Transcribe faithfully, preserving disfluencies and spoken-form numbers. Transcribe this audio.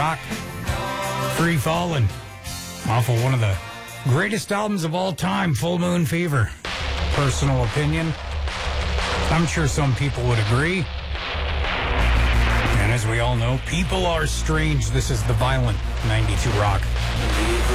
Rock, Free Fallin', off of one of the greatest albums of all time, Full Moon Fever. Personal opinion. I'm sure some people would agree. And as we all know, people are strange. This is the Violent ninety-two Rock.